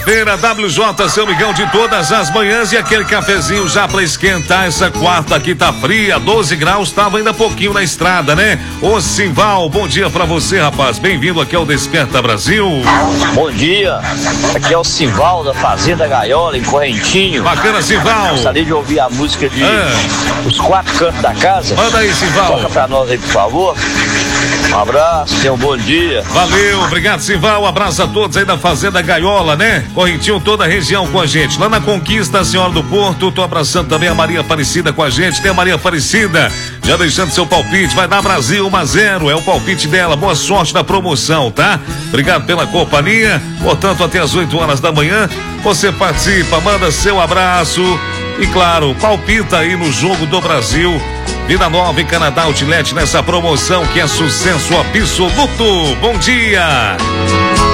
Feira WJ, São Miguel de todas as manhãs e aquele cafezinho já pra esquentar essa quarta aqui tá fria, 12 graus, tava ainda pouquinho na estrada, né? Ô Simval, bom dia pra você, rapaz, bem-vindo aqui ao Desperta Brasil. Bom dia, aqui é o Simval da Fazenda Gaiola, em Correntinho. Bacana, Simval. Gostaria de ouvir a música de Os Quatro Cantos da Casa. Manda aí, Simval. Toca pra nós aí, por favor. Um abraço, tenha um bom dia. Valeu, obrigado, Simval. Um abraço a todos aí da Fazenda Gaiola, né? Correntinho, toda a região com a gente. Lá na Conquista, a Senhora do Porto, tô abraçando também a Maria Aparecida com a gente. Tem a Maria Aparecida, já deixando seu palpite. Vai dar Brasil 1-0, é o palpite dela. Boa sorte na promoção, tá? Obrigado pela companhia. Portanto, até as 8 horas da manhã, você participa, manda seu abraço. E claro, palpita aí no Jogo do Brasil. Vida Nova e Canadá Outlet nessa promoção que é sucesso absoluto. Bom dia!